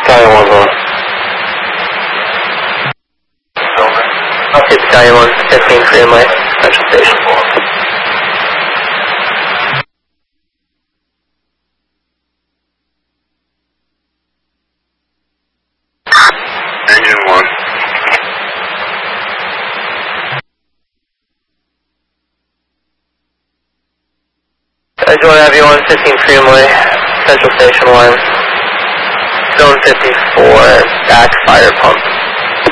Battalion 1 going. Okay, Battalion 1, 15 Freeway, Central Station. Union 1. Join Avion 15 Freeway, Central Station 1. Zone 54, back fire pump.